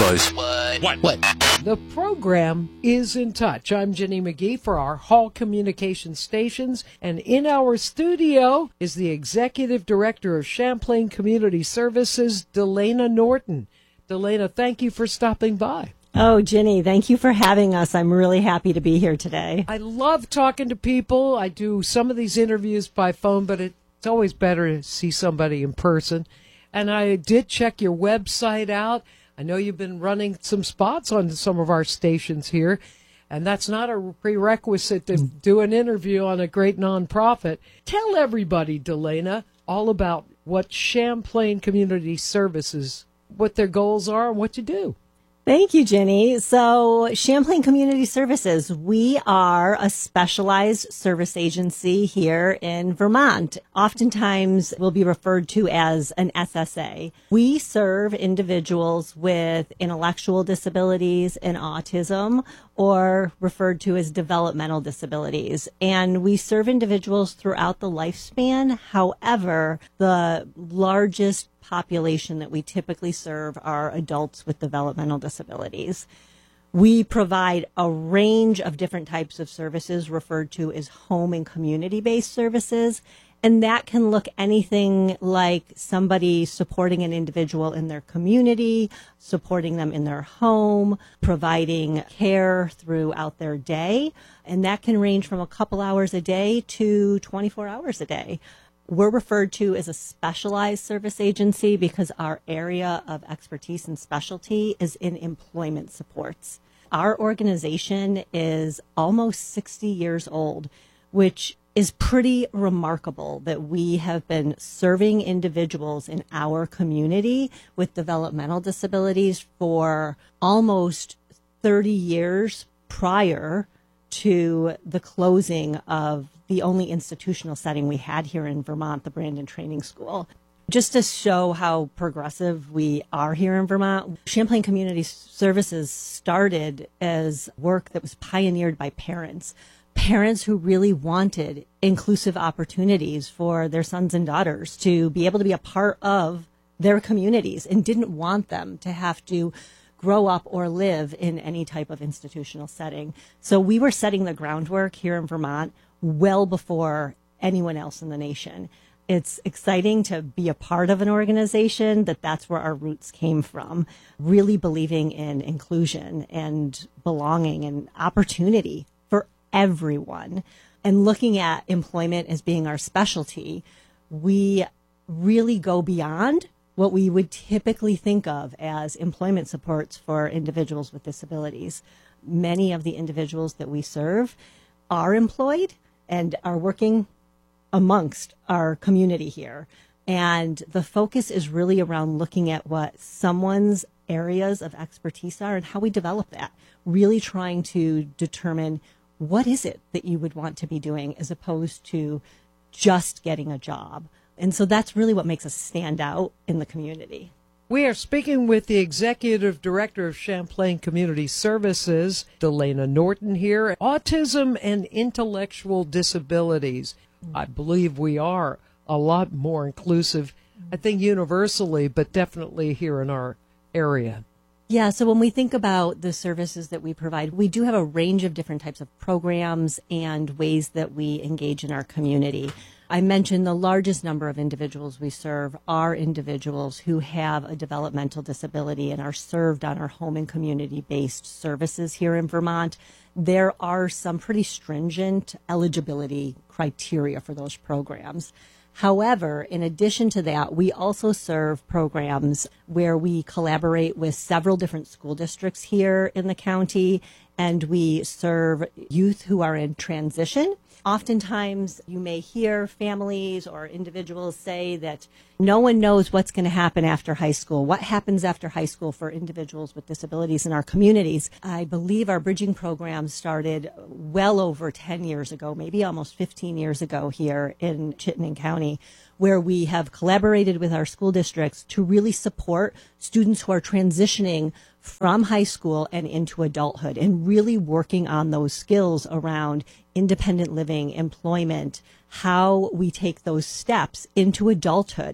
realize. What? The program is in touch. I'm Jenny McGee for our Hall Communication Stations, and in our studio is the Executive Director of Champlain Community Services, Delana Norton. Delana, thank you for stopping by. Oh, Jenny, thank you for having us. I'm really happy to be here today. I love talking to people. I do some of these interviews by phone, but it's always better to see somebody in person. And I did check your website out. I know you've been running some spots on some of our stations here, and that's not a prerequisite to do an interview on a great nonprofit. Tell everybody, Delana, all about what Champlain Community Services, what their goals are and what you do. Thank you, Jenny. So Champlain Community Services, we are a specialized service agency here in Vermont. Oftentimes we'll be referred to as an SSA. We serve individuals with intellectual disabilities and autism, or referred to as developmental disabilities. And we serve individuals throughout the lifespan. However, the largest population that we typically serve are adults with developmental disabilities. We provide a range of different types of services referred to as home and community-based services, and that can look anything like somebody supporting an individual in their community, supporting them in their home, providing care throughout their day, and that can range from a couple hours a day to 24 hours a day. We're referred to as a specialized service agency because our area of expertise and specialty is in employment supports. Our organization is almost 60 years old, which is pretty remarkable that we have been serving individuals in our community with developmental disabilities for almost 30 years prior to the closing of the only institutional setting we had here in Vermont, the Brandon Training School. Just to show how progressive we are here in Vermont, Champlain Community Services started as work that was pioneered by parents who really wanted inclusive opportunities for their sons and daughters to be able to be a part of their communities and didn't want them to have to grow up or live in any type of institutional setting. So we were setting the groundwork here in Vermont well before anyone else in the nation. It's exciting to be a part of an organization that's where our roots came from, really believing in inclusion and belonging and opportunity for everyone. And looking at employment as being our specialty, we really go beyond what we would typically think of as employment supports for individuals with disabilities. Many of the individuals that we serve are employed and are working amongst our community here. And the focus is really around looking at what someone's areas of expertise are and how we develop that, really trying to determine what is it that you would want to be doing as opposed to just getting a job. And so that's really what makes us stand out in the community. We are speaking with the Executive Director of Champlain Community Services, Delana Norton here. Autism and intellectual disabilities. I believe we are a lot more inclusive, I think universally, but definitely here in our area. Yeah, so when we think about the services that we provide, we do have a range of different types of programs and ways that we engage in our community. I mentioned the largest number of individuals we serve are individuals who have a developmental disability and are served on our home and community-based services here in Vermont. There are some pretty stringent eligibility criteria for those programs. However, in addition to that, we also serve programs where we collaborate with several different school districts here in the county, and we serve youth who are in transition. Oftentimes, you may hear families or individuals say that no one knows what's going to happen after high school. What happens after high school for individuals with disabilities in our communities? I believe our bridging program started well over 10 years ago, maybe almost 15 years ago here in Chittenden County, where we have collaborated with our school districts to really support students who are transitioning from high school and into adulthood and really working on those skills around independent living, employment, how we take those steps into adulthood.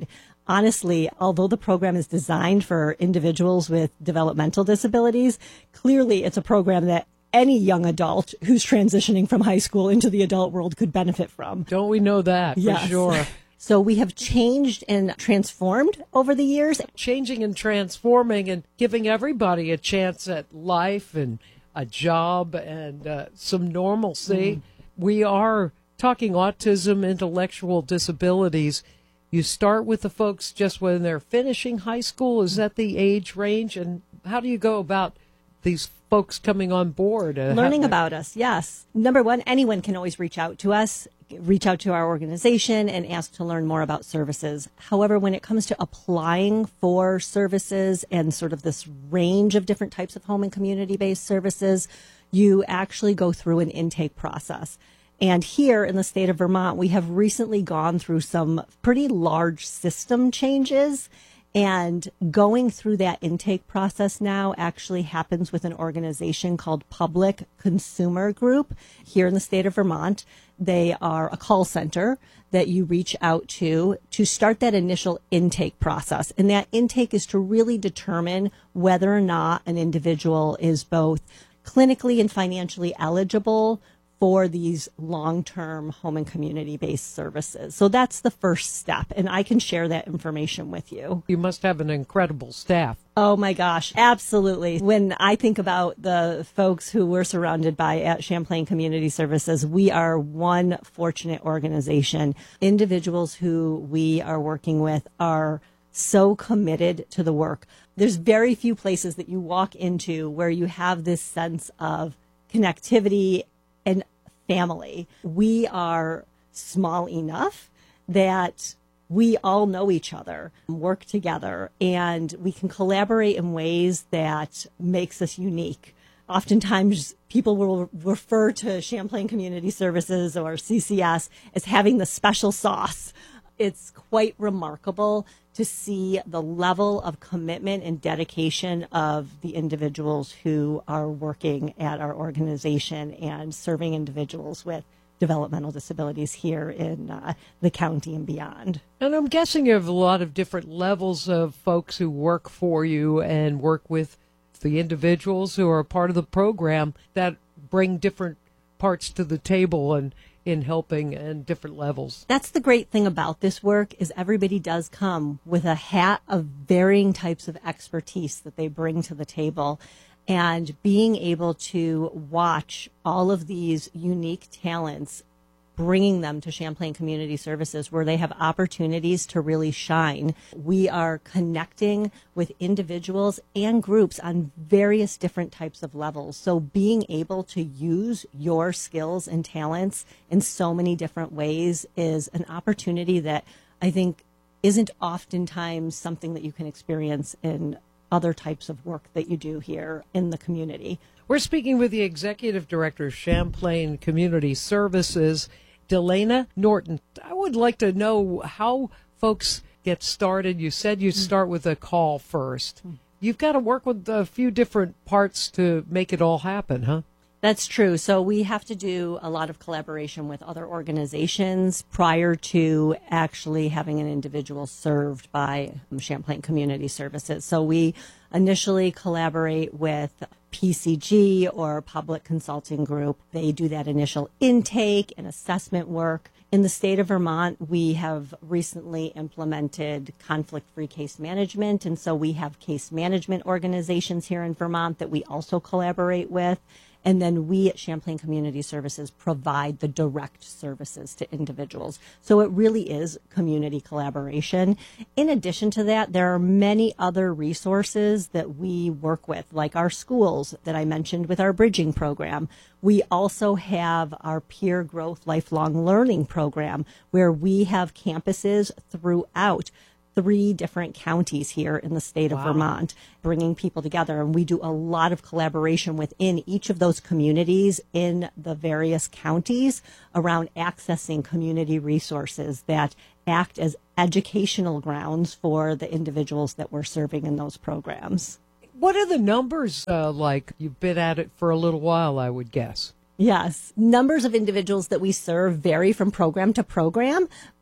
honestly, although the program is designed for individuals with developmental disabilities, clearly it's a program that any young adult who's transitioning from high school into the adult world could benefit from. Don't we know that Yes. for sure? So we have changed and transformed over the years. Changing and transforming and giving everybody a chance at life and a job and some normalcy. We are talking autism, intellectual disabilities. You start with the folks just when they're finishing high school. Is that the age range? And how do you go about these folks coming on board? Learning about us, yes. Number one, anyone can always reach out to us, reach out to our organization and ask to learn more about services. However, when it comes to applying for services and sort of this range of different types of home and community-based services, you actually go through an intake process. And here in the state of Vermont, we have recently gone through some pretty large system changes. And going through that intake process now actually happens with an organization called Public Consumer Group here in the state of Vermont. They are a call center that you reach out to start that initial intake process. And that intake is to really determine whether or not an individual is both clinically and financially eligible for these long-term home and community-based services. So that's the first step, and I can share that information with you. You must have an incredible staff. Oh my gosh, absolutely. When I think about the folks who we're surrounded by at Champlain Community Services, we are one fortunate organization. Individuals who we are working with are so committed to the work. There's very few places that you walk into where you have this sense of connectivity and family. We are small enough that we all know each other, work together, and we can collaborate in ways that makes us unique. Oftentimes, people will refer to Champlain Community Services or CCS as having the special sauce. It's quite remarkable to see the level of commitment and dedication of the individuals who are working at our organization and serving individuals with developmental disabilities here in the county and beyond. And I'm guessing you have a lot of different levels of folks who work for you and work with the individuals who are a part of the program that bring different parts to the table and in helping and different levels. That's the great thing about this work is everybody does come with a hat of varying types of expertise that they bring to the table. And being able to watch all of these unique talents, bringing them to Champlain Community Services where they have opportunities to really shine. We are connecting with individuals and groups on various different types of levels. So being able to use your skills and talents in so many different ways is an opportunity that I think isn't oftentimes something that you can experience in other types of work that you do here in the community. We're speaking with the Executive Director of Champlain Community Services, Delana Norton. I would like to know how folks get started. You said you start with a call first. You've got to work with a few different parts to make it all happen, huh? That's true. So we have to do a lot of collaboration with other organizations prior to actually having an individual served by Champlain Community Services. So we initially collaborate with PCG or Public Consulting Group. They do that initial intake and assessment work. In the state of Vermont, we have recently implemented conflict-free case management, and so we have case management organizations here in Vermont that we also collaborate with. And then we at Champlain Community Services provide the direct services to individuals. So it really is community collaboration. In addition to that, there are many other resources that we work with, like our schools that I mentioned with our bridging program. We also have our peer growth lifelong learning program where we have campuses throughout 3 different counties here in the state of Vermont, bringing people together. And we do a lot of collaboration within each of those communities in the various counties around accessing community resources that act as educational grounds for the individuals that we're serving in those programs. What are the numbers like? You've been at it for a little while, I would guess. Yes. Numbers of individuals that we serve vary from program to program,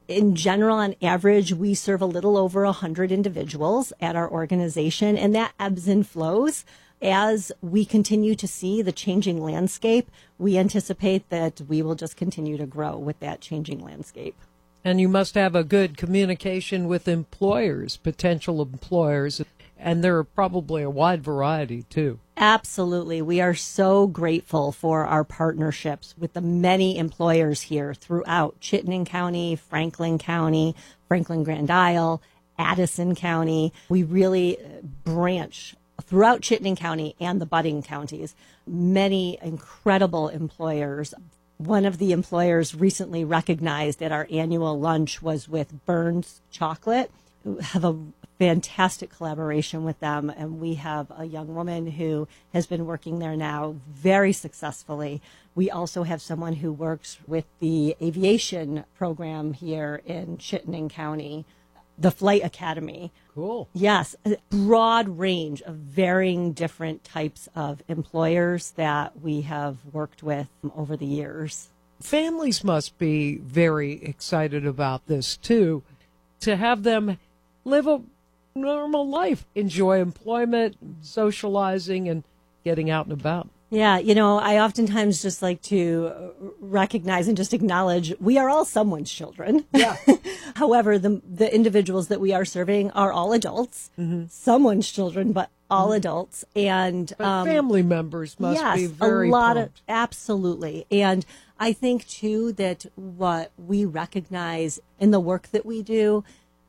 In general, on average, we serve a little over 100 individuals at our organization, and that ebbs and flows. As we continue to see the changing landscape, we anticipate that we will just continue to grow with that changing landscape. And you must have a good communication with employers, potential employers, and there are probably a wide variety, too. Absolutely. We are so grateful for our partnerships with the many employers here throughout Chittenden County, Franklin County, Franklin Grand Isle, Addison County. We really branch throughout Chittenden County and the budding counties. Many incredible employers. One of the employers recently recognized at our annual lunch was with Burns Chocolate. We have a fantastic collaboration with them, and we have a young woman who has been working there now very successfully. We also have someone who works with the aviation program here in Chittenden County, the Flight Academy. Cool. Yes, a broad range of varying different types of employers that we have worked with over the years. Families must be very excited about this, too, to have them live a normal life, enjoy employment, socializing, and getting out and about. Yeah, I oftentimes just like to recognize and just acknowledge we are all someone's children. Yeah. However, the individuals that we are serving are all adults, someone's children, but all adults. And But family members must be very absolutely. And I think, too, that what we recognize in the work that we do,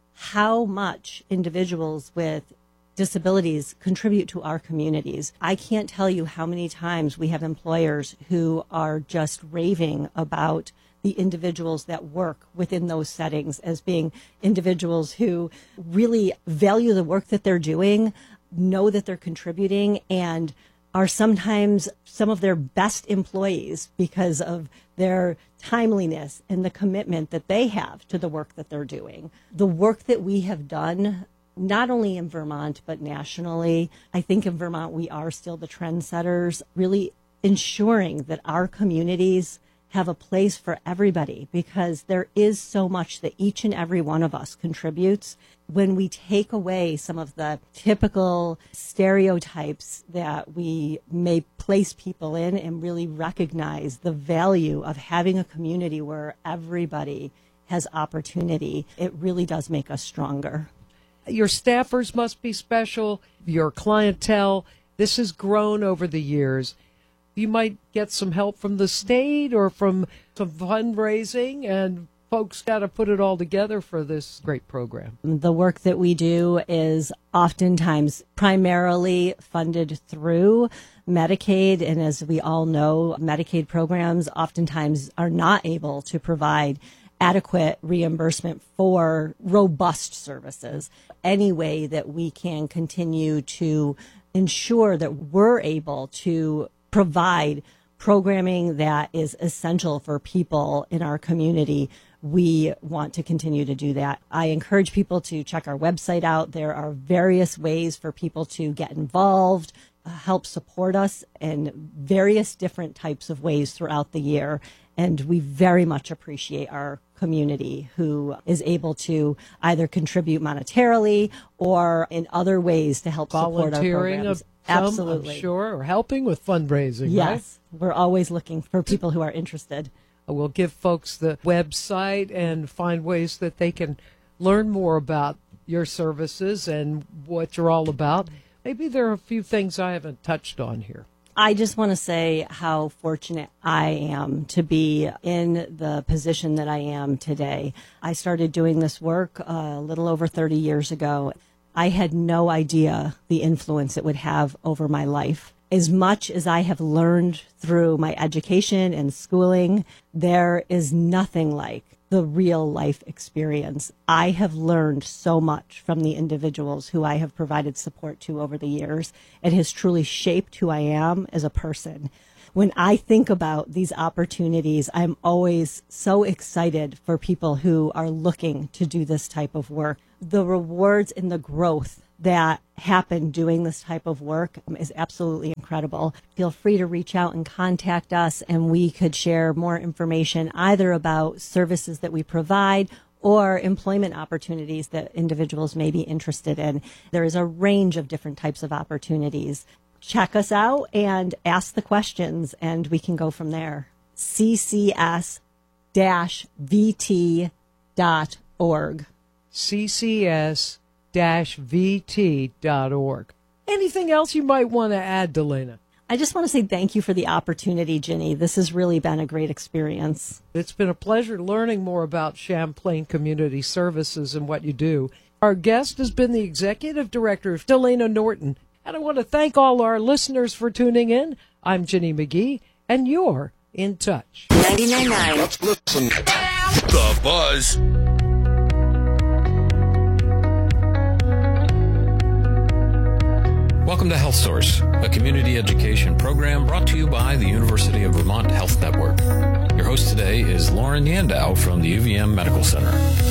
how much individuals with disabilities contribute to our communities. I can't tell you how many times we have employers who are just raving about the individuals that work within those settings as being individuals who really value the work that they're doing, know that they're contributing, and are sometimes some of their best employees because of their timeliness and the commitment that they have to the work that they're doing. The work that we have done, not only in Vermont, but nationally, I think in Vermont we are still the trendsetters, really ensuring that our communities have a place for everybody, because there is so much that each and every one of us contributes. When we take away some of the typical stereotypes that we may place people in and really recognize the value of having a community where everybody has opportunity, it really does make us stronger. Your staffers must be special, your clientele. This has grown over the years. You might get some help from the state or from some fundraising, and folks got to put it all together for this great program. The work that we do is oftentimes primarily funded through Medicaid, and as we all know, Medicaid programs oftentimes are not able to provide adequate reimbursement for robust services. Any way that we can continue to ensure that we're able to provide programming that is essential for people in our community, we want to continue to do that. I encourage people to check our website out. There are various ways for people to get involved, help support us in various different types of ways throughout the year. And we very much appreciate our community who is able to either contribute monetarily or in other ways to help support our programs. Absolutely. I'm sure, or helping with fundraising. Yes. Right? We're always looking for people who are interested. We'll give folks the website and find ways that they can learn more about your services and what you're all about. Maybe there are a few things I haven't touched on here. I just want to say how fortunate I am to be in the position that I am today. I started doing this work a little over 30 years ago. I had no idea the influence it would have over my life. As much as I have learned through my education and schooling, there is nothing like the real life experience. I have learned so much from the individuals who I have provided support to over the years. It has truly shaped who I am as a person. When I think about these opportunities, I'm always so excited for people who are looking to do this type of work. The rewards and the growth that happen doing this type of work is absolutely incredible. Feel free to reach out and contact us, and we could share more information either about services that we provide or employment opportunities that individuals may be interested in. There is a range of different types of opportunities. Check us out and ask the questions, and we can go from there. ccs-vt.org. ccs-vt.org. Anything else you might want to add, Delana? I just want to say thank you for the opportunity, Ginny. This has really been a great experience. It's been a pleasure learning more about Champlain Community Services and what you do. Our guest has been the Executive Director, Delana Norton. And I want to thank all our listeners for tuning in. I'm Ginny McGee, and you're in touch. 99.9. Let's listen. The Buzz. Welcome to Health Source, a community education program brought to you by the University of Vermont Health Network. Your host today is Lauren Yandow from the UVM Medical Center.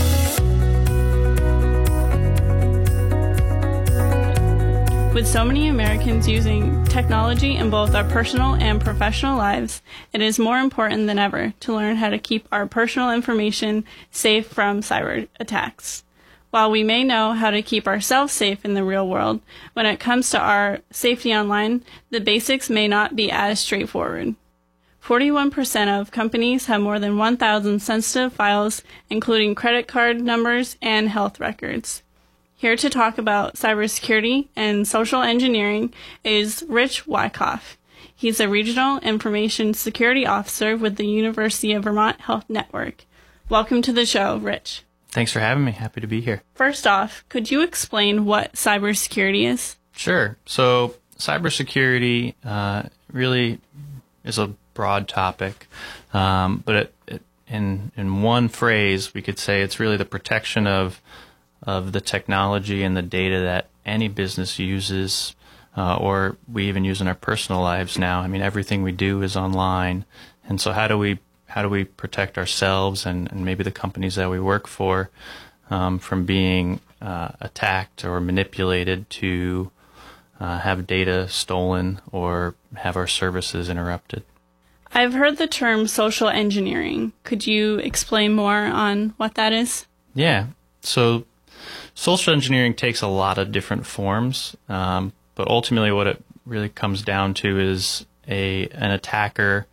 With so many Americans using technology in both our personal and professional lives, it is more important than ever to learn how to keep our personal information safe from cyber attacks. While we may know how to keep ourselves safe in the real world, when it comes to our safety online, the basics may not be as straightforward. 41% of companies have more than 1,000 sensitive files, including credit card numbers and health records. Here to talk about cybersecurity and social engineering is Rich Wyckoff. He's a Regional Information Security Officer with the University of Vermont Health Network. Welcome to the show, Rich. Thanks for having me. Happy to be here. First off, could you explain what cybersecurity is? Sure. So cybersecurity really is a broad topic, but in one phrase, we could say it's really the protection of the technology and the data that any business uses, or we even use in our personal lives now. I mean, everything we do is online, and so how do we protect ourselves and maybe the companies that we work for from being attacked or manipulated to have data stolen or have our services interrupted? I've heard the term social engineering. Could you explain more on what that is? Yeah. So social engineering takes a lot of different forms, but ultimately what it really comes down to is an attacker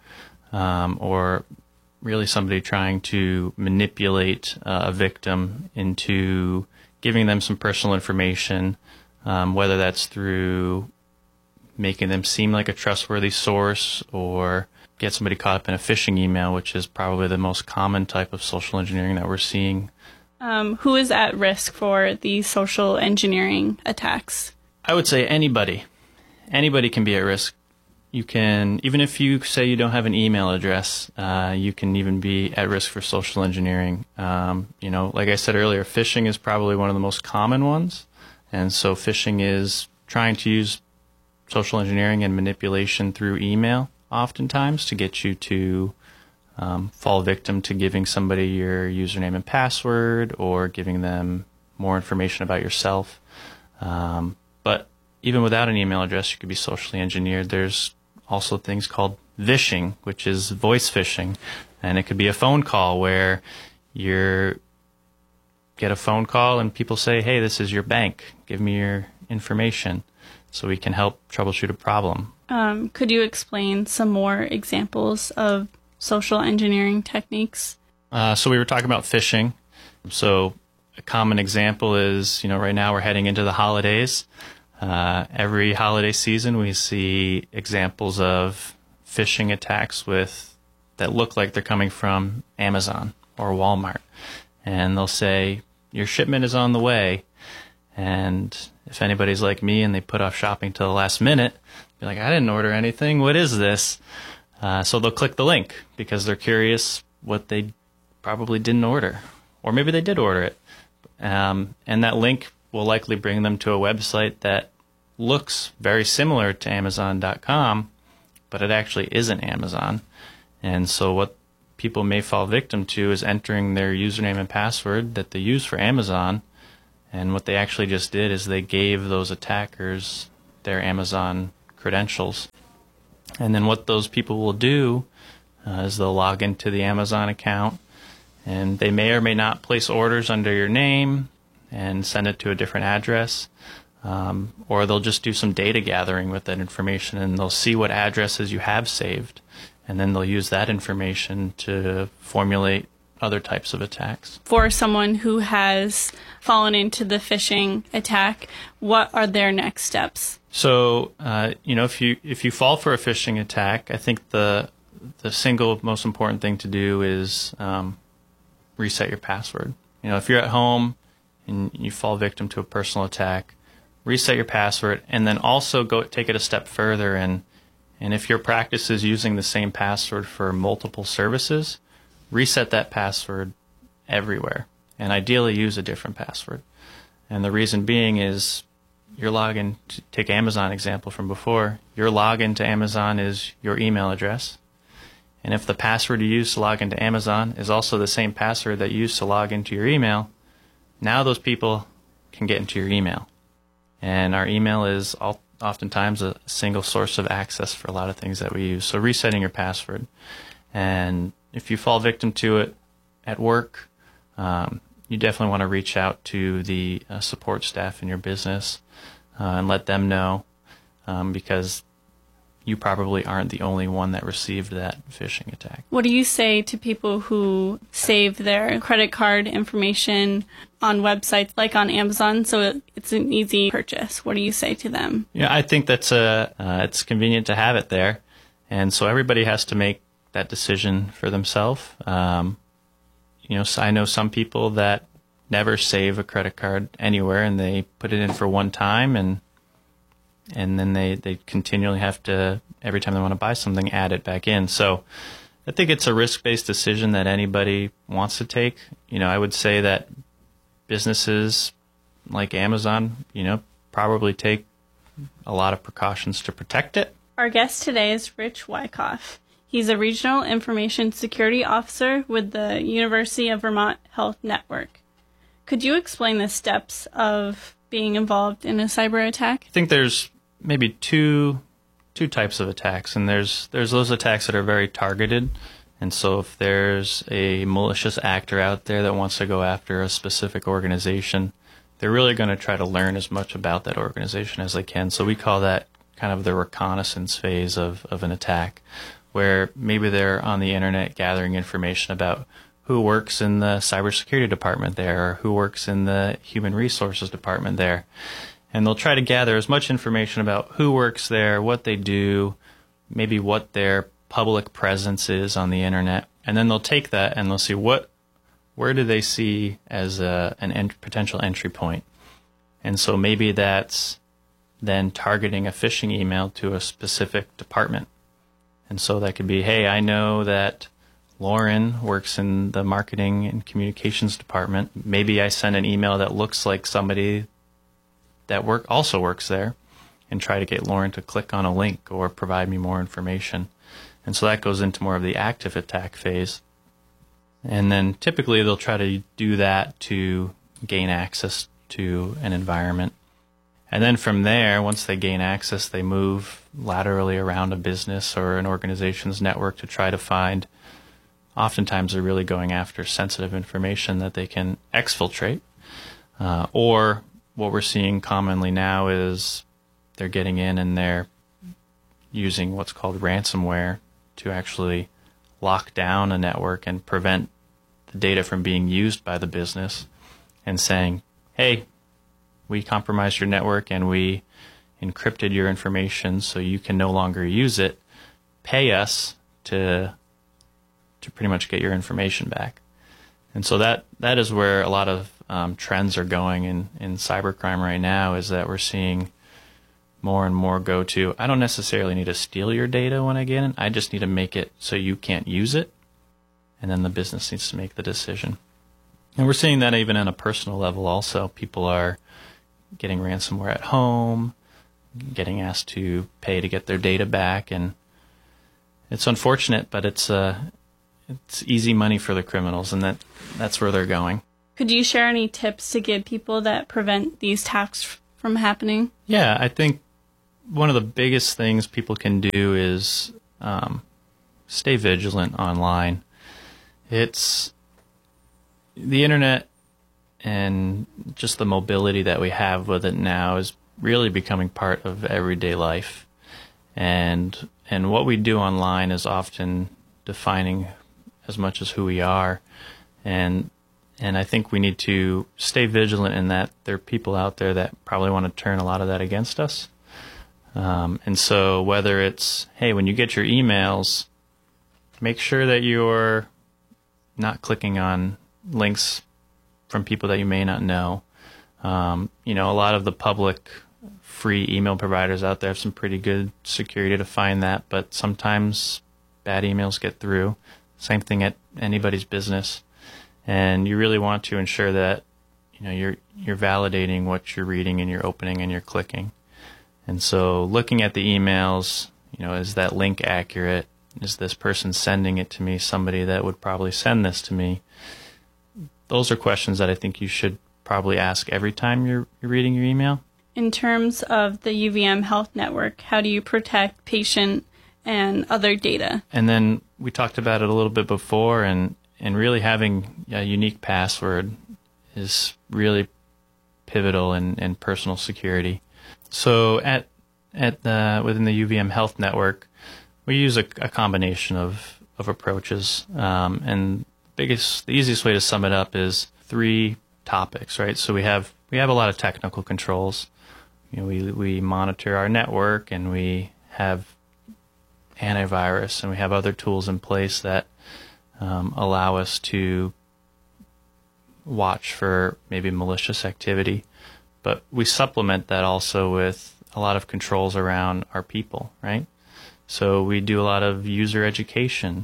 or really somebody trying to manipulate a victim into giving them some personal information, whether that's through making them seem like a trustworthy source or get somebody caught up in a phishing email, which is probably the most common type of social engineering that we're seeing. Who is at risk for these social engineering attacks? I would say anybody. Anybody can be at risk. You can, even if you say you don't have an email address, you can even be at risk for social engineering. Like I said earlier, phishing is probably one of the most common ones. And so phishing is trying to use social engineering and manipulation through email oftentimes to get you to fall victim to giving somebody your username and password or giving them more information about yourself. But even without an email address, you could be socially engineered. There's also things called vishing, which is voice phishing. And it could be a phone call where you get a phone call and people say, hey, this is your bank. Give me your information so we can help troubleshoot a problem. Could you explain some more examples of social engineering techniques? So we were talking about phishing. So a common example is, right now we're heading into the holidays. Every holiday season, we see examples of phishing attacks that look like they're coming from Amazon or Walmart. And they'll say, your shipment is on the way. And if anybody's like me and they put off shopping till the last minute, be like, I didn't order anything. What is this? So they'll click the link because they're curious what they probably didn't order. Or maybe they did order it. And that link will likely bring them to a website that looks very similar to Amazon.com, but it actually isn't Amazon. And so what people may fall victim to is entering their username and password that they use for Amazon, and what they actually just did is they gave those attackers their Amazon credentials. And then what those people will do is they'll log into the Amazon account And they may or may not place orders under your name and send it to a different address. Or they'll just do some data gathering with that information, and they'll see what addresses you have saved. And then they'll use that information to formulate other types of attacks. For someone who has fallen into the phishing attack, what are their next steps? So, if you fall for a phishing attack, I think the single most important thing to do is reset your password. If you're at home and you fall victim to a personal attack, reset your password, and then also go take it a step further. And if your practice is using the same password for multiple services, reset that password everywhere, and ideally use a different password. And the reason being is your login, take Amazon example from before, your login to Amazon is your email address. And if the password you use to log into Amazon is also the same password that you use to log into your email, now those people can get into your email. And our email is oftentimes a single source of access for a lot of things that we use. So resetting your password. And if you fall victim to it at work, you definitely want to reach out to the support staff in your business and let them know, because you probably aren't the only one that received that phishing attack. What do you say to people who save their credit card information on websites like on Amazon so it's an easy purchase? What do you say to them? Yeah, I think that's it's convenient to have it there, and so everybody has to make that decision for themselves. So I know some people that never save a credit card anywhere, and they put it in for one time, and then they continually have to, every time they want to buy something, add it back in. So I think it's a risk-based decision that anybody wants to take. I would say that businesses like Amazon, probably take a lot of precautions to protect it. Our guest today is Rich Wyckoff. He's a Regional Information Security Officer with the University of Vermont Health Network. Could you explain the steps of being involved in a cyber attack? I think there's maybe two types of attacks, and there's those attacks that are very targeted. And so if there's a malicious actor out there that wants to go after a specific organization, they're really going to try to learn as much about that organization as they can. So we call that kind of the reconnaissance phase of an attack, where maybe they're on the internet gathering information about who works in the cybersecurity department there, or who works in the human resources department there. And they'll try to gather as much information about who works there, what they do, maybe what their public presence is on the internet. And then they'll take that and they'll see where do they see as an potential entry point. And so maybe that's then targeting a phishing email to a specific department. And so that could be, hey, I know that Lauren works in the marketing and communications department. Maybe I send an email that looks like somebody that also works there, and try to get Lauren to click on a link or provide me more information. And so that goes into more of the active attack phase. And then typically they'll try to do that to gain access to an environment. And then from there, once they gain access, they move laterally around a business or an organization's network to try to find, oftentimes they're really going after sensitive information that they can exfiltrate. Or what we're seeing commonly now is they're getting in and they're using what's called ransomware to actually lock down a network and prevent the data from being used by the business, and saying, hey, we compromised your network and we encrypted your information so you can no longer use it. Pay us to pretty much get your information back. And so that is where a lot of trends are going in cybercrime right now, is that we're seeing more and more go to, I don't necessarily need to steal your data when I get in, I just need to make it so you can't use it. And then the business needs to make the decision. And we're seeing that even on a personal level also. People are getting ransomware at home, getting asked to pay to get their data back. And it's unfortunate, but it's easy money for the criminals, and that's where they're going. Could you share any tips to give people that prevent these attacks from happening? Yeah, I think one of the biggest things people can do is stay vigilant online. It's the internet and just the mobility that we have with it now is really becoming part of everyday life. And what we do online is often defining as much as who we are. And I think we need to stay vigilant in that there are people out there that probably want to turn a lot of that against us. And so whether it's, hey, when you get your emails, make sure that you're not clicking on links from people that you may not know. A lot of the public free email providers out there have some pretty good security to find that, but sometimes bad emails get through. Same thing at anybody's business. And you really want to ensure that you're validating what you're reading and you're opening and you're clicking. And so looking at the emails, is that link accurate? Is this person sending it to me, somebody that would probably send this to me? Those are questions that I think you should probably ask every time you're reading your email. In terms of the UVM Health Network, how do you protect patient and other data? And then we talked about it a little bit before, and really having a unique password is really pivotal in personal security. So within the UVM Health Network, we use a combination of approaches, and the easiest way to sum it up is 3 topics, right? So we have a lot of technical controls. We monitor our network, and we have antivirus, and we have other tools in place that allow us to watch for maybe malicious activity. But we supplement that also with a lot of controls around our people, right? So we do a lot of user education.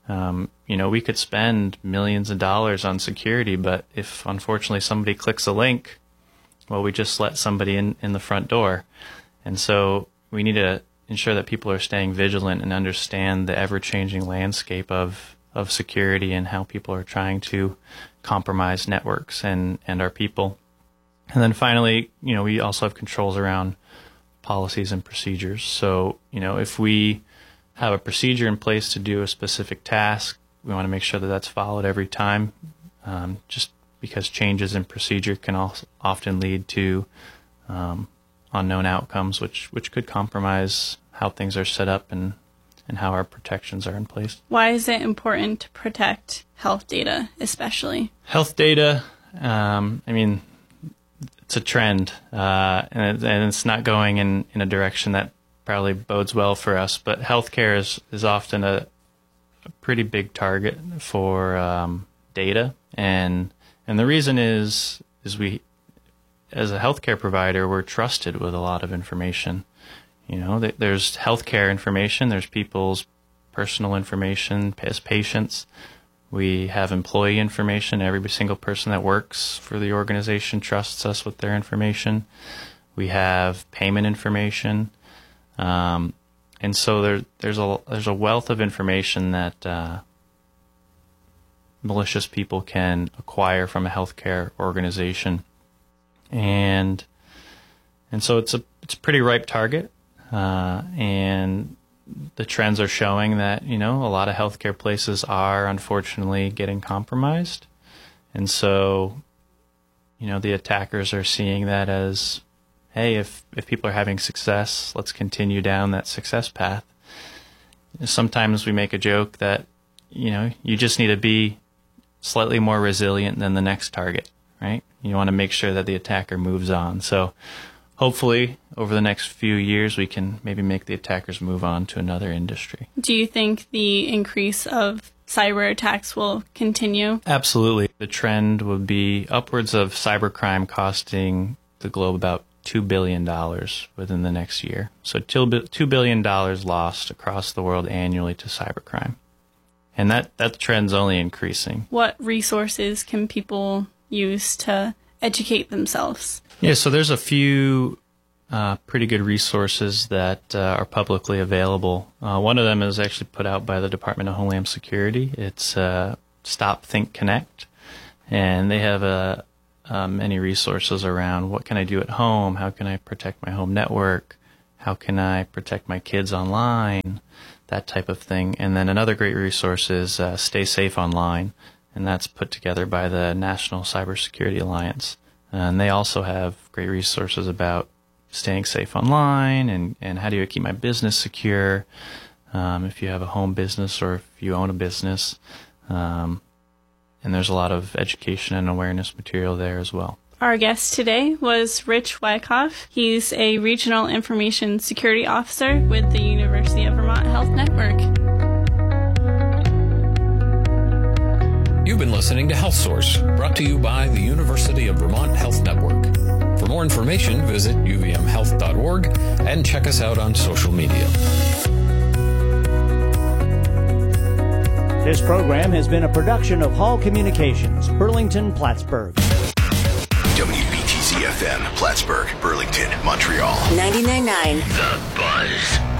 We could spend millions of dollars on security, but if unfortunately somebody clicks a link, well, we just let somebody in the front door. And so we need to ensure that people are staying vigilant and understand the ever-changing landscape of security and how people are trying to compromise networks and our people. And then finally, we also have controls around policies and procedures. So, if we have a procedure in place to do a specific task, we want to make sure that that's followed every time, just because changes in procedure can often lead to unknown outcomes, which could compromise how things are set up and how our protections are in place. Why is it important to protect health data, especially? Health data, it's a trend, and it's not going in a direction that probably bodes well for us. But healthcare is often a pretty big target for data, and the reason is we, as a healthcare provider, we're trusted with a lot of information. There's healthcare information, there's people's personal information as patients. We have employee information. Every single person that works for the organization trusts us with their information. We have payment information, and so there's a wealth of information that malicious people can acquire from a healthcare organization, and so it's a pretty ripe target, and the trends are showing that, a lot of healthcare places are unfortunately getting compromised. And so, the attackers are seeing that as, hey, if people are having success, let's continue down that success path. Sometimes we make a joke that, you just need to be slightly more resilient than the next target, right? You want to make sure that the attacker moves on. So hopefully, over the next few years, we can maybe make the attackers move on to another industry. Do you think the increase of cyber attacks will continue? Absolutely. The trend would be upwards of cybercrime costing the globe about $2 billion within the next year. So $2 billion lost across the world annually to cybercrime. And that trend's only increasing. What resources can people use to educate themselves? Yeah, so there's a few pretty good resources that are publicly available. One of them is actually put out by the Department of Homeland Security. It's Stop, Think, Connect. And they have many resources around what can I do at home, how can I protect my home network, how can I protect my kids online, that type of thing. And then another great resource is Stay Safe Online. and that's put together by the National Cybersecurity Alliance. And they also have great resources about staying safe online and how do you keep my business secure if you have a home business or if you own a business. And there's a lot of education and awareness material there as well. Our guest today was Rich Wyckoff. He's a Regional Information Security Officer with the University of Vermont Health Network. You've been listening to Health Source, brought to you by the University of Vermont Health Network. For more information, visit uvmhealth.org and check us out on social media. This program has been a production of Hall Communications, Burlington, Plattsburgh. WBTC FM, Plattsburgh, Burlington, Montreal. 99.9 The Buzz.